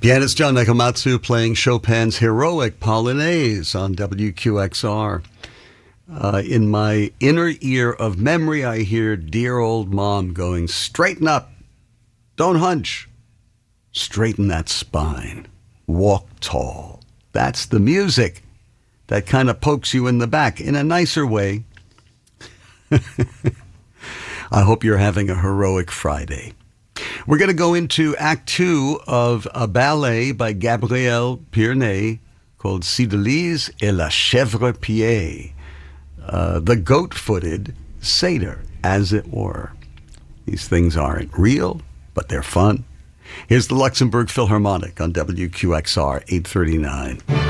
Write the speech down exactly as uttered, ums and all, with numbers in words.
Pianist John Nakamatsu playing Chopin's Heroic Polonaise on W Q X R. Uh, in my inner ear of memory, I hear dear old mom going, straighten up, don't hunch, straighten that spine, walk tall. That's the music that kind of pokes you in the back in a nicer way. I hope you're having a heroic Friday. We're going to go into Act Two of a ballet by Gabrielle Pierney called Cydalise et la Chèvre Pied, uh, the goat-footed satyr, as it were. These things aren't real, but they're fun. Here's the Luxembourg Philharmonic on W Q X R eight thirty-nine.